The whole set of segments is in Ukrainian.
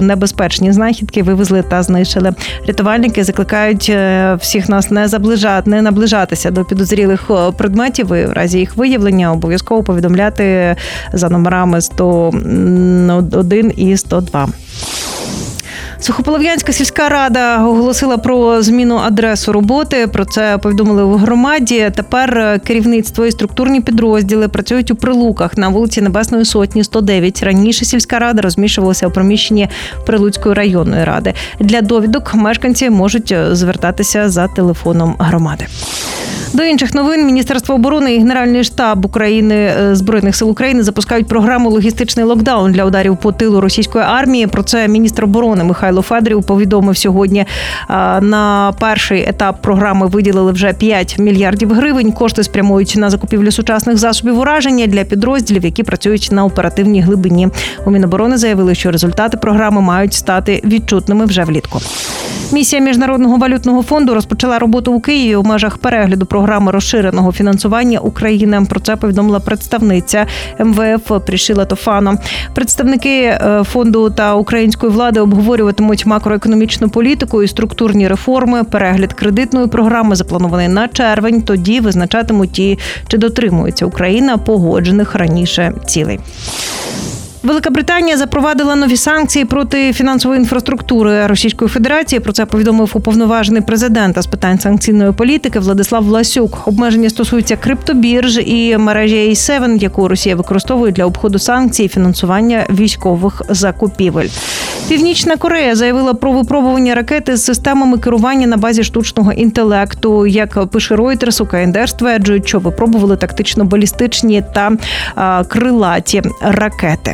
Небезпечні знахідки вивезли та знищили. Рятувальники закликають всіх нас не наближатися до підозрілих предметів і в разі їх виявлення обов'язково повідомляти за номерами 101 і 102. Сухополов'янська сільська рада оголосила про зміну адреси роботи. Про це повідомили в громаді. Тепер керівництво і структурні підрозділи працюють у Прилуках на вулиці Небесної Сотні, 109. Раніше сільська рада розміщувалася у приміщенні Прилуцької районної ради. Для довідок мешканці можуть звертатися за телефоном громади. До інших новин. Міністерство оборони і Генеральний штаб Збройних сил України запускають програму «Логістичний локдаун» для ударів по тилу російської армії. Про це міністр оборони Михайло Федоров повідомив сьогодні. На перший етап програми виділили вже 5 мільярдів гривень. Кошти спрямують на закупівлю сучасних засобів ураження для підрозділів, які працюють на оперативній глибині. У Міноборони заявили, що результати програми мають стати відчутними вже влітку. Місія Міжнародного валютного фонду розпочала роботу у Києві у межах перегляду програми розширеного фінансування України. Про це повідомила представниця МВФ Прішила Тофано. Представники фонду та української влади обговорюватимуть макроекономічну політику і структурні реформи. Перегляд кредитної програми запланований на червень. Тоді визначатимуть і чи дотримується Україна погоджених раніше цілей. Велика Британія запровадила нові санкції проти фінансової інфраструктури Російської Федерації. Про це повідомив уповноважений президента з питань санкційної політики Владислав Власюк. Обмеження стосуються криптобірж і мережі A7, яку Росія використовує для обходу санкцій і фінансування військових закупівель. Північна Корея заявила про випробування ракети з системами керування на базі штучного інтелекту. Як пише Reuters, у КНДР стверджують, що випробували тактично-балістичні та крилаті ракети.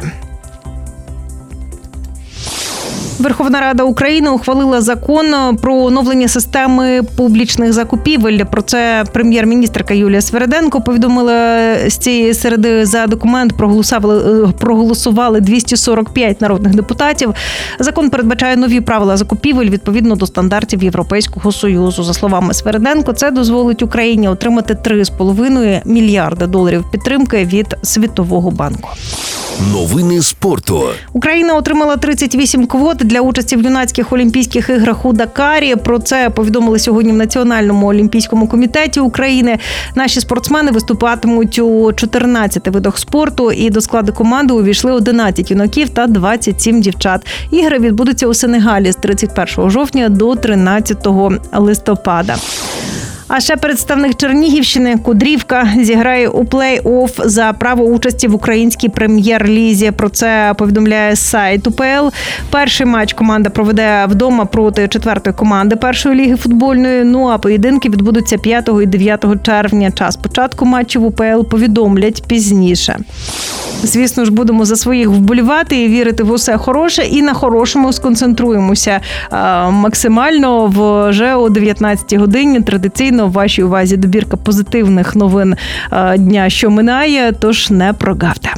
Верховна Рада України ухвалила закон про оновлення системи публічних закупівель. Про це прем'єр-міністерка Юлія Свериденко повідомила з цієї середи. За документ проголосували 245 народних депутатів. Закон передбачає нові правила закупівель відповідно до стандартів Європейського Союзу. За словами Свериденко, це дозволить Україні отримати $3,5 мільярда підтримки від Світового банку. Новини спорту. Україна отримала 38 квот для участі в юнацьких Олімпійських іграх у Дакарі. Про це повідомили сьогодні в Національному олімпійському комітеті України. Наші спортсмени виступатимуть у 14 видах спорту, і до складу команди увійшли 11 юнаків та 27 дівчат. Ігри відбудуться у Сенегалі з 31 жовтня до 13 листопада. А ще представник Чернігівщини Кудрівка зіграє у плей-офф за право участі в українській прем'єр-лізі. Про це повідомляє сайт УПЛ. Перший матч команда проведе вдома проти 4-ї команди першої ліги футбольної. Ну а поєдинки відбудуться 5 і 9 червня. Час початку матчів УПЛ повідомлять пізніше. Звісно ж, будемо за своїх вболівати і вірити в усе хороше. І на хорошому сконцентруємося максимально. Вже о 19-й годині традиційно в вашій увазі добірка позитивних новин дня, що минає, тож не прогавте.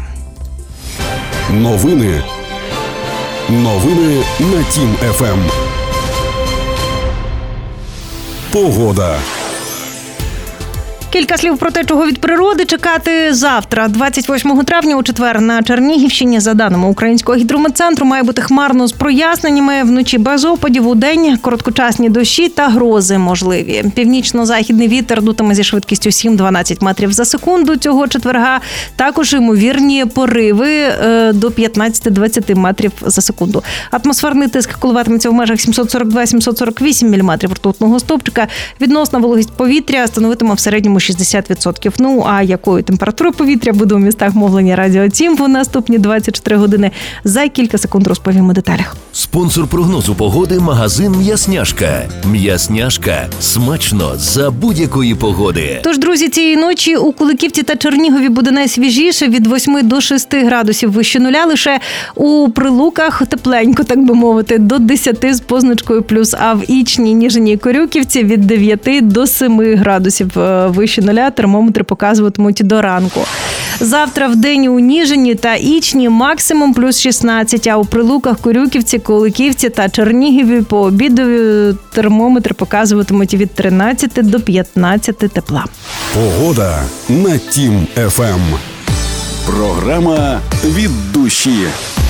Новини на Тім ФМ. Погода. Кілька слів про те, чого від природи чекати завтра. 28 травня у четвер на Чернігівщині, за даними Українського гідрометцентру, має бути хмарно з проясненнями, вночі без опадів, удень короткочасні дощі та грози можливі. Північно-західний вітер дутиме зі швидкістю 7-12 метрів за секунду цього четверга. Також ймовірні пориви до 15-20 метрів за секунду. Атмосферний тиск коливатиметься в межах 742-748 міліметрів ртутного стовпчика. Відносна вологість повітря становитиме в середньому 60%. Ну, а якою температурою повітря буде у містах мовлення Радіо Тім в наступні 24 години? За кілька секунд розповімо у деталях. Спонсор прогнозу погоди – магазин «М'ясняшка». «М'ясняшка» – смачно за будь-якої погоди. Тож, друзі, цієї ночі у Куликівці та Чернігові буде найсвіжіше, від 8 до 6 градусів вище нуля. Лише у Прилуках тепленько, так би мовити, до 10 з позначкою плюс. А в Ічні, Ніжині і Корюківці від 9 до 7 градусів вище нуля термометри показуватимуть до ранку. Завтра в день у Ніжині та Ічні максимум плюс 16, а у Прилуках, Корюківці, Куликівці та Чернігові по обіду термометри показуватимуть від 13 до 15 тепла. Погода на Тім ФМ. Програма «Від душі».